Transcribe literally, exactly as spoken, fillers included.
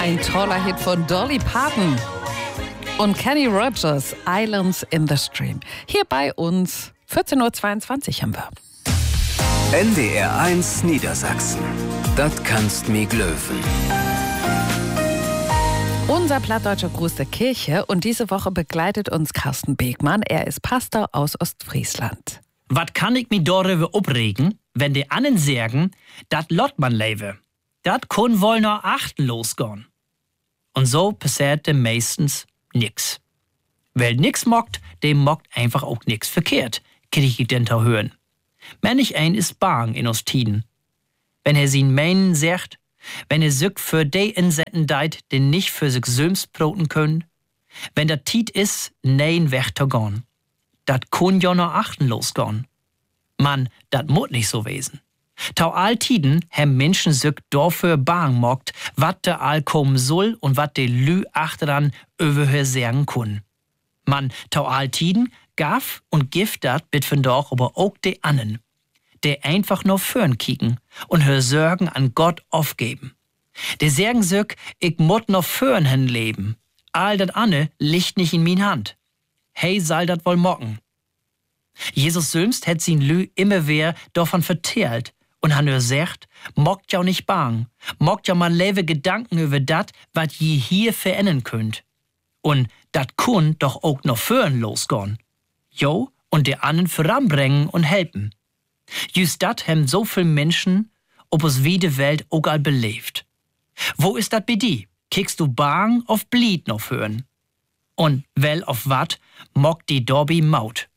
Ein toller Hit von Dolly Parton und Kenny Rogers, Islands in the Stream. Hier bei uns, vierzehn Uhr zweiundzwanzig haben wir. N D R eins Niedersachsen. Das kannst mi glöwen. Unser plattdeutscher Gruß der Kirche, und diese Woche begleitet uns Carsten Begmann. Er ist Pastor aus Ostfriesland. Was kann ich mi darüber opregen, wenn die anderen sagen, dat lot man lebe? Dat kun wohl noch achtenlos gehen. Und so passiert dem meistens nix. Wer nix mockt, dem mockt einfach auch nix verkehrt, krieg ich denn da hören. Manch ein ist bang in uns Tiden. Wenn er sin meinen sagt, wenn er sich für de insetten deit, den nicht für sich söms broten können, wenn der Tiet is, nein weg zu gehen. Dat kun jo noch achtenlos gehen. Mann, dat mut nicht so wesen. Tau all Tiden hem Menschen sich dafür bang mockt, wat de all kommen soll und wat de Lü achteran überhör sagen kun. Mann, tau all Tiden gaf und gift dat bit von doch aber auch de annen, de einfach nur fürn kicken und hör Sorgen an Gott aufgeben. De sagen sich, ich mut noch fürn hen leben. All dat anne liegt nicht in min Hand. Hey, soll dat wohl mocken. Jesus selbst hätt sin Lü immer wer davon vertellt und han nur sagt, mockt ja nicht bang, mockt ja mal lewe Gedanken über dat, wat je hier verändern könnt. Und dat kun doch auch noch fürn losgehen. Jo, und der annen voranbringen und helfen. Just dat hem so viel Menschen, ob es wie de Welt auch all belebt. Wo ist dat bei di? Kickst du bang auf Blied noch hören? Und well auf wat mockt die Dobby Maut?